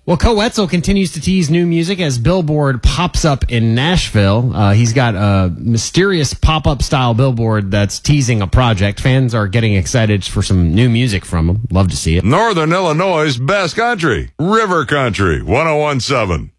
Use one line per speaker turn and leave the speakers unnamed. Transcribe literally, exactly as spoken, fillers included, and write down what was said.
Well, Ko Wetzel continues to tease new music as Billboard pops up in Nashville. Uh, he's got a mysterious pop-up style billboard that's teasing a project. Fans are getting excited for some new music from him. Love to see it.
Northern Illinois' best country, River Country, one oh one point seven.